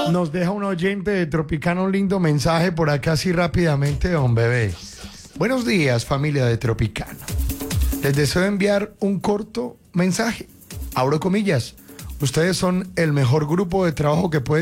Nos deja un oyente de Tropicana un lindo mensaje por acá así rápidamente, don Bebé. Buenos días, familia de Tropicana. Les deseo enviar un corto mensaje. Abro comillas. Ustedes son el mejor grupo de trabajo que puede